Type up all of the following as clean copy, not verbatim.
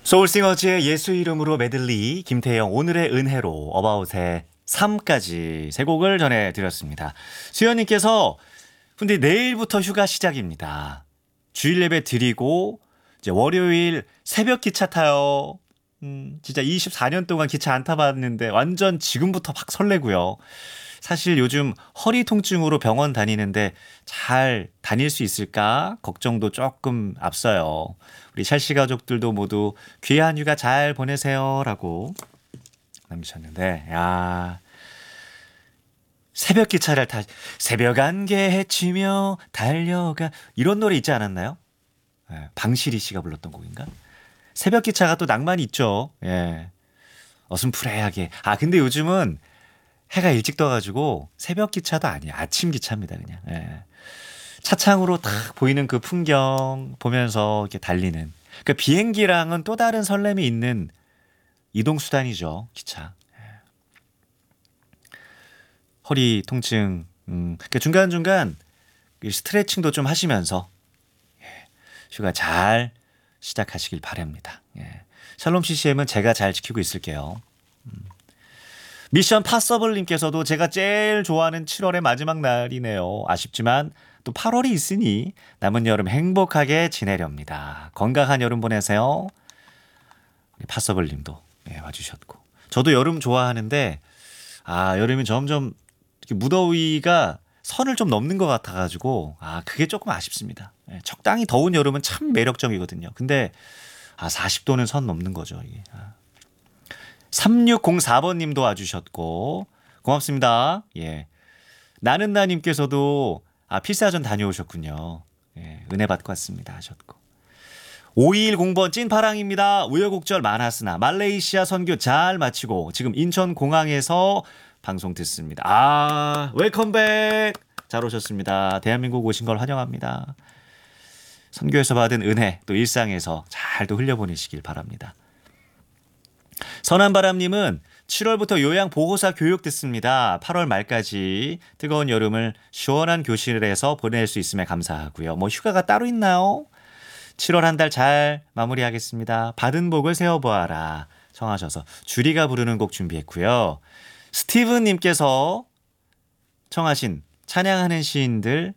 소울싱어즈의 예수 이름으로 메들리, 김태영 오늘의 은혜로, 어바웃의 3까지 세 곡을 전해드렸습니다. 수연님께서 근데 내일부터 휴가 시작입니다. 주일 예배 드리고 이제 월요일 새벽 기차 타요. 진짜 24년 동안 기차 안 타봤는데 완전 지금부터 막 설레고요. 사실 요즘 허리 통증으로 병원 다니는데 잘 다닐 수 있을까 걱정도 조금 앞서요. 우리 찰씨 가족들도 모두 귀한 휴가 잘 보내세요라고 남기셨는데, 야, 새벽 기차를 타 새벽 안개 헤치며 달려가 이런 노래 있지 않았나요? 예, 방실이 씨가 불렀던 곡인가? 새벽 기차가 또 낭만이 있죠. 예. 어슴푸레하게. 아, 근데 요즘은 해가 일찍 떠가지고 새벽 기차도 아니야. 아침 기차입니다, 그냥. 예. 차창으로 탁 보이는 그 풍경 보면서 이렇게 달리는. 그 비행기랑은 또 다른 설렘이 있는 이동 수단이죠, 기차. 허리 통증, 그 중간중간 스트레칭도 좀 하시면서 휴가 잘 시작하시길 바랍니다. 예. 샬롬 CCM은 제가 잘 지키고 있을게요. 미션 파서블님께서도 제가 제일 좋아하는 7월의 마지막 날이네요. 아쉽지만 또 8월이 있으니 남은 여름 행복하게 지내렵니다. 건강한 여름 보내세요. 파서블님도 와주셨고, 저도 여름 좋아하는데 여름이 점점 이렇게 무더위가 선을 좀 넘는 것 같아가지고 그게 조금 아쉽습니다. 적당히 더운 여름은 참 매력적이거든요. 근데 40도는 선 넘는 거죠. 이게. 3604번 님도 와주셨고 고맙습니다. 예. 나는나님께서도 필사전 다녀오셨군요. 예, 은혜 받고 왔습니다 하셨고, 5210번 찐파랑입니다. 우여곡절 많았으나 말레이시아 선교 잘 마치고 지금 인천공항에서 방송 듣습니다. 웰컴백. 잘 오셨습니다. 대한민국 오신 걸 환영합니다. 선교에서 받은 은혜 또 일상에서 잘 또 흘려보내시길 바랍니다. 선한바람님은 7월부터 요양보호사 교육 듣습니다. 8월 말까지 뜨거운 여름을 시원한 교실에서 보낼 수 있음에 감사하고요. 뭐 휴가가 따로 있나요? 7월 한 달 잘 마무리하겠습니다. 받은 복을 세워보아라 청하셔서 주리가 부르는 곡 준비했고요. 스티븐님께서 청하신 찬양하는 시인들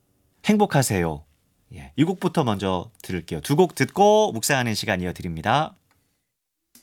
행복하세요. 이 곡부터 먼저 들을게요. 두 곡 듣고 묵상하는 시간 이어드립니다.